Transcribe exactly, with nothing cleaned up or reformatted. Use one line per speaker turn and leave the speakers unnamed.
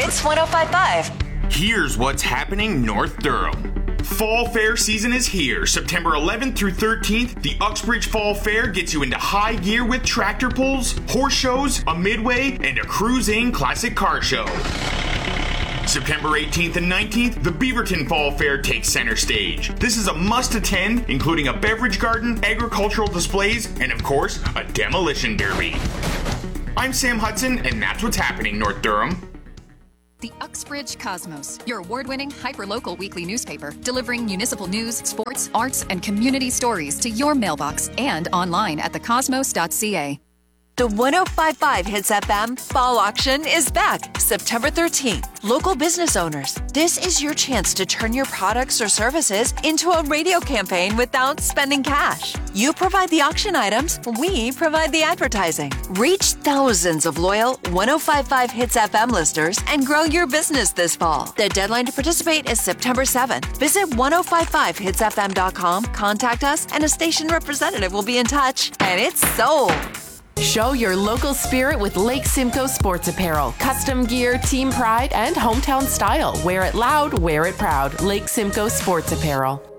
Hits one oh five point five.
Here's what's happening North Durham. Fall Fair season is here. September eleventh through thirteenth, the Uxbridge Fall Fair gets you into high gear with tractor pulls, horse shows, a midway, and a cruising classic car show. September eighteenth and nineteenth, the Beaverton Fall Fair takes center stage. This is a must-attend, including a beverage garden, agricultural displays, and of course, a demolition derby. I'm Sam Hudson, and that's what's happening North Durham.
The Uxbridge Cosmos, your award-winning, hyper-local weekly newspaper, delivering municipal news, sports, arts, and community stories to your mailbox and online at the cosmos dot c a.
The one oh five point five Hits F M Fall Auction is back September thirteenth. Local business owners, this is your chance to turn your products or services into a radio campaign without spending cash. You provide the auction items, we provide the advertising. Reach thousands of loyal one oh five point five Hits F M listeners and grow your business this fall. The deadline to participate is September seventh. Visit ten fifty-five hits f m dot com, contact us, and a station representative will be in touch. And it's sold.
Show your local spirit with Lake Simcoe Sports Apparel. Custom gear, team pride, and hometown style. Wear it loud, wear it proud. Lake Simcoe Sports Apparel.